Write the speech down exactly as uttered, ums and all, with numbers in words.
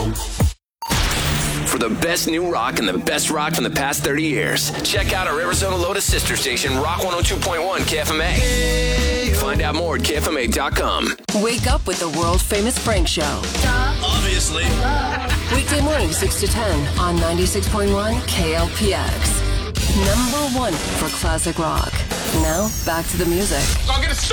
For the best new rock and the best rock from the past thirty years, check out our Arizona Lotus sister station, Rock one oh two point one K F M A. Find out more at K F M A dot com. Wake up with the world-famous Frank Show. Obviously. Weekday morning, six to ten on ninety-six point one K L P X. Number one for classic rock. Now, back to the music. I'll get it started.